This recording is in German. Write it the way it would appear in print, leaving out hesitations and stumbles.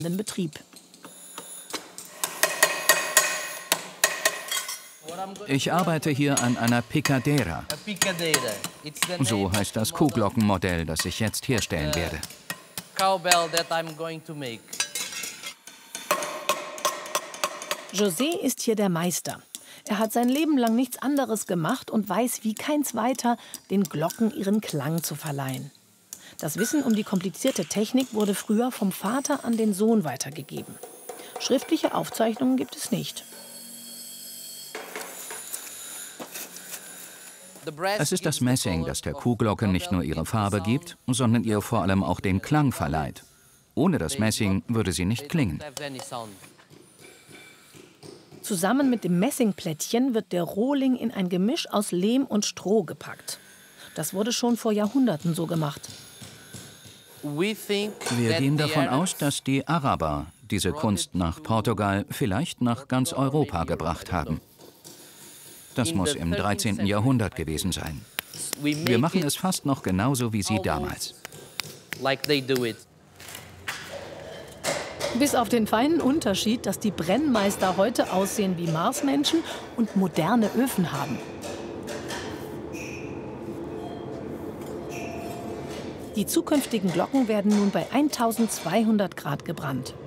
Betrieb. Ich arbeite hier an einer Picadera. So heißt das Kuhglockenmodell, das ich jetzt herstellen werde. José ist hier der Meister. Er hat sein Leben lang nichts anderes gemacht und weiß wie kein Zweiter, den Glocken ihren Klang zu verleihen. Das Wissen um die komplizierte Technik wurde früher vom Vater an den Sohn weitergegeben. Schriftliche Aufzeichnungen gibt es nicht. Es ist das Messing, das der Kuhglocke nicht nur ihre Farbe gibt, sondern ihr vor allem auch den Klang verleiht. Ohne das Messing würde sie nicht klingen. Zusammen mit dem Messingplättchen wird der Rohling in ein Gemisch aus Lehm und Stroh gepackt. Das wurde schon vor Jahrhunderten so gemacht. Wir gehen davon aus, dass die Araber diese Kunst nach Portugal, vielleicht nach ganz Europa gebracht haben. Das muss im 13. Jahrhundert gewesen sein. Wir machen es fast noch genauso wie sie damals. Bis auf den feinen Unterschied, dass die Brennmeister heute aussehen wie Marsmenschen und moderne Öfen haben. Die zukünftigen Glocken werden nun bei 1200 Grad gebrannt.